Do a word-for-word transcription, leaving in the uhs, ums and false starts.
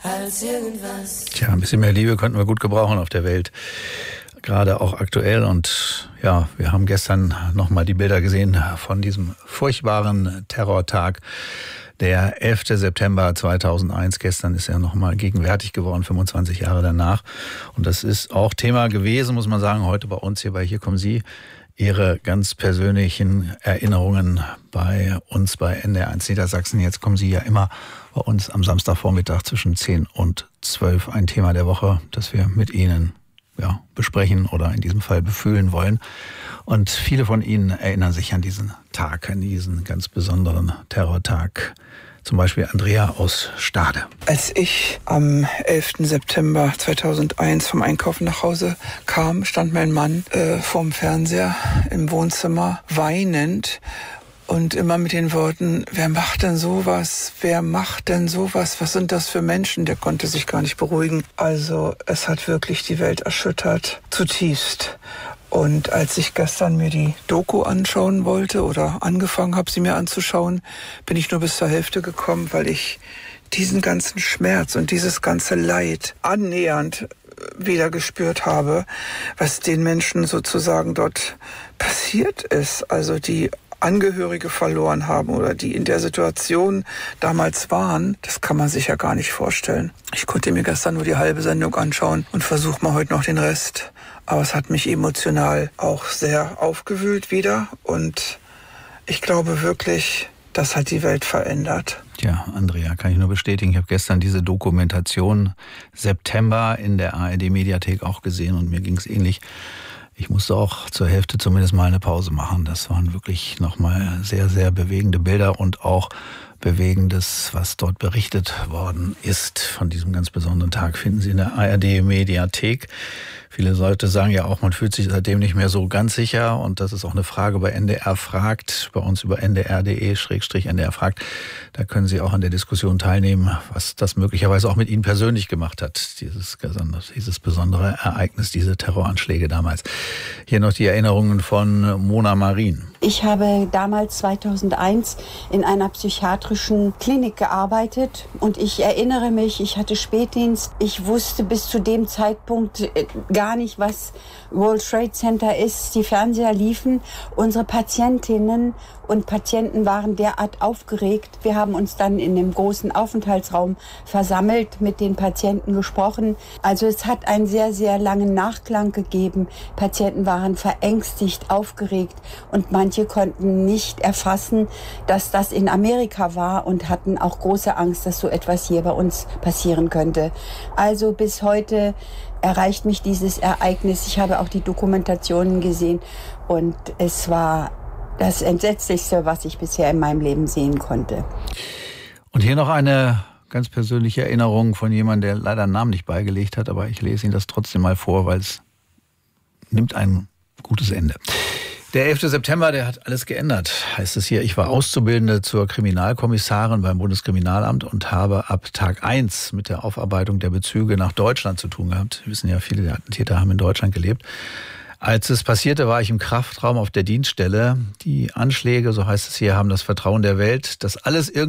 als irgendwas. Tja, ein bisschen mehr Liebe könnten wir gut gebrauchen auf der Welt. Gerade auch aktuell. Und ja, wir haben gestern nochmal die Bilder gesehen von diesem furchtbaren Terrortag. Der elfte September zweitausendeins, gestern ist er nochmal gegenwärtig geworden, fünfundzwanzig Jahre danach. Und das ist auch Thema gewesen, muss man sagen, heute bei uns hier bei Hier kommen Sie. Ihre ganz persönlichen Erinnerungen bei uns bei N D R eins Niedersachsen. Jetzt kommen Sie ja immer bei uns am Samstagvormittag zwischen zehn und zwölf. Ein Thema der Woche, das wir mit Ihnen ja, besprechen oder in diesem Fall befühlen wollen. Und viele von Ihnen erinnern sich an diesen Tag, an diesen ganz besonderen Terrortag. Zum Beispiel Andrea aus Stade. Als ich am elften September zweitausendeins vom Einkaufen nach Hause kam, stand mein Mann äh, vorm Fernseher im Wohnzimmer weinend und immer mit den Worten, wer macht denn sowas? Wer macht denn sowas? Was sind das für Menschen? Der konnte sich gar nicht beruhigen. Also es hat wirklich die Welt erschüttert, zutiefst. Und als ich gestern mir die Doku anschauen wollte oder angefangen habe, sie mir anzuschauen, bin ich nur bis zur Hälfte gekommen, weil ich diesen ganzen Schmerz und dieses ganze Leid annähernd wieder gespürt habe, was den Menschen sozusagen dort passiert ist. Also die Angehörige verloren haben oder die in der Situation damals waren, das kann man sich ja gar nicht vorstellen. Ich konnte mir gestern nur die halbe Sendung anschauen und versuche mal heute noch den Rest. Aber es hat mich emotional auch sehr aufgewühlt wieder und ich glaube wirklich, das hat die Welt verändert. Ja, Andrea, kann ich nur bestätigen. Ich habe gestern diese Dokumentation September in der A R D-Mediathek auch gesehen und mir ging es ähnlich. Ich musste auch zur Hälfte zumindest mal eine Pause machen. Das waren wirklich nochmal sehr, sehr bewegende Bilder und auch Bewegendes, was dort berichtet worden ist. Von diesem ganz besonderen Tag finden Sie in der A R D-Mediathek. Viele Leute sagen ja auch, man fühlt sich seitdem nicht mehr so ganz sicher. Und das ist auch eine Frage bei N D R fragt, bei uns über n d r punkt d e schrägstrich n d r fragt. Da können Sie auch an der Diskussion teilnehmen, was das möglicherweise auch mit Ihnen persönlich gemacht hat, dieses, dieses besondere Ereignis, diese Terroranschläge damals. Hier noch die Erinnerungen von Mona Marin. Ich habe damals zweitausendeins in einer psychiatrischen Klinik gearbeitet und ich erinnere mich, ich hatte Spätdienst. Ich wusste bis zu dem Zeitpunkt gar nicht, was World Trade Center ist. Die Fernseher liefen. Unsere Patientinnen und Patienten waren derart aufgeregt. Wir haben uns dann in dem großen Aufenthaltsraum versammelt, mit den Patienten gesprochen. Also es hat einen sehr, sehr langen Nachklang gegeben. Patienten waren verängstigt, aufgeregt und manche konnten nicht erfassen, dass das in Amerika war und hatten auch große Angst, dass so etwas hier bei uns passieren könnte. Also bis heute erreicht mich dieses Ereignis. Ich habe auch die Dokumentationen gesehen und es war das Entsetzlichste, was ich bisher in meinem Leben sehen konnte. Und hier noch eine ganz persönliche Erinnerung von jemandem, der leider einen Namen nicht beigelegt hat, aber ich lese Ihnen das trotzdem mal vor, weil es nimmt ein gutes Ende. Der elfte September, der hat alles geändert, heißt es hier. Ich war Auszubildende zur Kriminalkommissarin beim Bundeskriminalamt und habe ab Tag eins mit der Aufarbeitung der Bezüge nach Deutschland zu tun gehabt. Wir wissen ja, viele der Attentäter haben in Deutschland gelebt. Als es passierte, war ich im Kraftraum auf der Dienststelle. Die Anschläge, so heißt es hier, haben das Vertrauen der Welt, dass alles irgendwie